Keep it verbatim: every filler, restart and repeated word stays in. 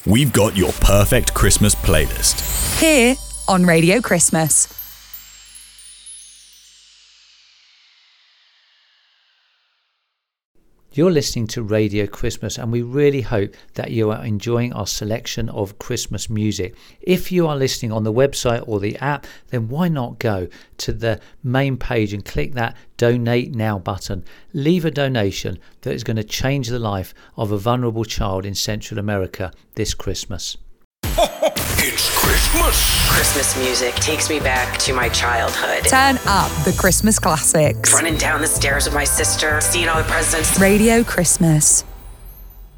we've got your perfect Christmas playlist. Here on Radio Christmas. You're listening to Radio Christmas, and we really hope that you are enjoying our selection of Christmas music. If you are listening on the website or the app, then why not go to the main page and click that Donate Now button. Leave a donation that is going to change the life of a vulnerable child in Central America this Christmas. It's Christmas. Christmas music takes me back to my childhood. Turn up the Christmas classics. Running down the stairs with my sister, seeing all the presents. Radio Christmas.